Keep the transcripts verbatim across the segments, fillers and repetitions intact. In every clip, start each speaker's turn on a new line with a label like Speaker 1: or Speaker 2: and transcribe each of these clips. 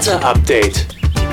Speaker 1: Wetterupdate.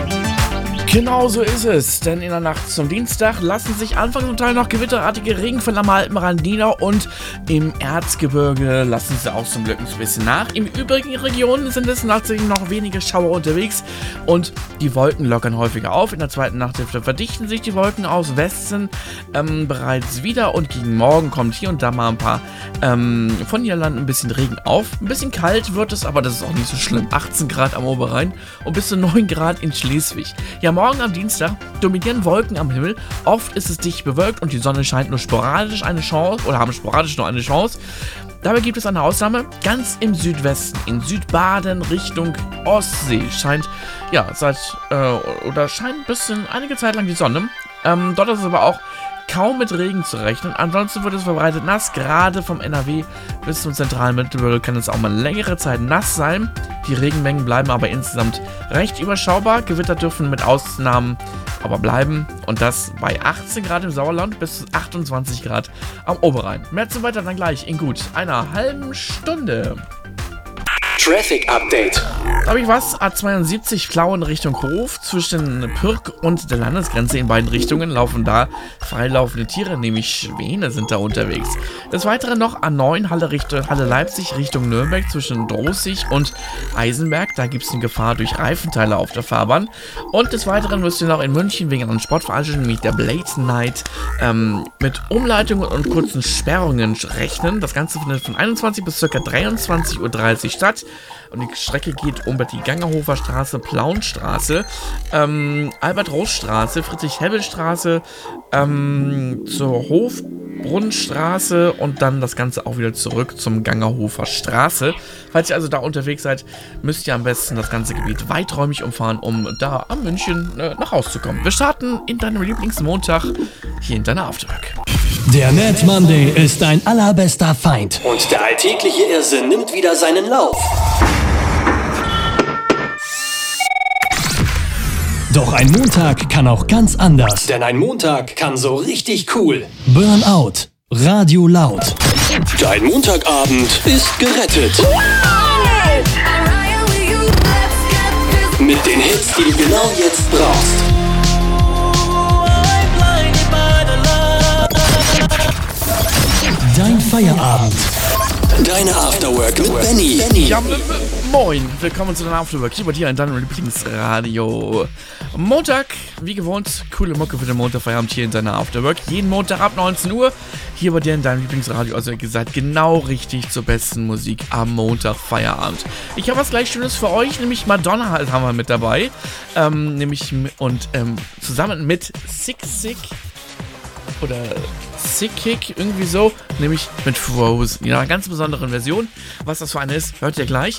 Speaker 2: Genau so ist es, denn in der Nacht zum Dienstag lassen sich anfangs zum Teil noch gewitterartige Regenfälle am Alpenrand nieder und im Erzgebirge lassen sie auch zum Glück ein bisschen nach. Im übrigen Regionen sind es tatsächlich noch wenige Schauer unterwegs und die Wolken lockern häufiger auf. In der zweiten Nachthälfte verdichten sich die Wolken aus Westen ähm, bereits wieder und gegen Morgen kommt hier und da mal ein paar ähm, von Niederlanden ein bisschen Regen auf. Ein bisschen kalt wird es, aber das ist auch nicht so schlimm. achtzehn Grad am Oberrhein und bis zu neun Grad in Schleswig. Ja, morgen am Dienstag dominieren Wolken am Himmel. Oft ist es dicht bewölkt und die Sonne scheint nur sporadisch eine Chance oder haben sporadisch nur eine Chance. Dabei gibt es eine Ausnahme. Ganz im Südwesten, in Südbaden Richtung Ostsee scheint, ja, seit, äh, oder scheint bis in einige Zeit lang die Sonne. Ähm, dort ist es aber auch kaum mit Regen zu rechnen. Ansonsten wird es verbreitet nass. Gerade vom N R W bis zum zentralen Mittelgebirge kann es auch mal längere Zeit nass sein. Die Regenmengen bleiben aber insgesamt recht überschaubar. Gewitter dürfen mit Ausnahmen aber bleiben. Und das bei achtzehn Grad im Sauerland bis zu achtundzwanzig Grad am Oberrhein. Mehr zu weiter dann gleich in gut einer halben Stunde.
Speaker 1: Traffic Update.
Speaker 2: Da habe ich was, A zweiundsiebzig Plauen Richtung Hof, zwischen Pürg und der Landesgrenze in beiden Richtungen laufen da freilaufende Tiere, nämlich Schwäne sind da unterwegs. Des Weiteren noch A neun Halle, Richtung, Halle Leipzig Richtung Nürnberg zwischen Droßig und Eisenberg, da gibt es eine Gefahr durch Reifenteile auf der Fahrbahn. Und des Weiteren müsst ihr noch in München wegen einer Sportveranstaltung, nämlich der Blade Night, ähm, mit Umleitungen und kurzen Sperrungen rechnen. Das Ganze findet von einundzwanzig bis ca. dreiundzwanzig Uhr dreißig statt. Und die Strecke geht um die Gangerhofer Straße, Plaunstraße, ähm, Albert-Roos-Straße, Friedrich-Hebbel-Straße, ähm, zur Hofbrunnstraße und dann das Ganze auch wieder zurück zum Gangerhofer Straße. Falls ihr also da unterwegs seid, müsst ihr am besten das ganze Gebiet weiträumig umfahren, um da am München äh, nach Hause zu kommen. Wir starten in deinem Lieblingsmontag hier in deiner Afterwork.
Speaker 3: Der Mad Monday ist dein allerbester Feind.
Speaker 1: Und der alltägliche Irrsinn nimmt wieder seinen Lauf.
Speaker 3: Doch ein Montag kann auch ganz anders.
Speaker 1: Denn ein Montag kann so richtig cool.
Speaker 3: Burnout. Radio laut.
Speaker 1: Dein Montagabend ist gerettet. Mit den Hits, die du genau jetzt brauchst.
Speaker 3: Dein Feierabend.
Speaker 1: Deine Afterwork mit Benny. Benny.
Speaker 2: Ja, moin, willkommen zu deiner Afterwork hier bei dir in deinem Lieblingsradio. Montag, wie gewohnt, coole Mucke für den Montagfeierabend hier in deiner Afterwork. Jeden Montag ab neunzehn Uhr hier bei dir in deinem Lieblingsradio. Also wie gesagt, genau richtig zur besten Musik am Montagfeierabend. Ich habe was gleich Schönes für euch, nämlich Madonna halt haben wir mit dabei. Ähm, nämlich und ähm, zusammen mit Sick Sick oder Sick Kick, irgendwie so, nämlich mit Frozen. Ja, einer ganz besonderen Version. Was das für eine ist, hört ihr gleich.